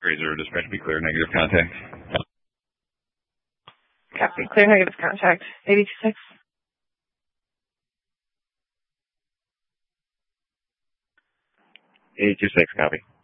Fraser, dispatch, be clear, negative contact. Copy. Clear negative contact. 826. 826, copy.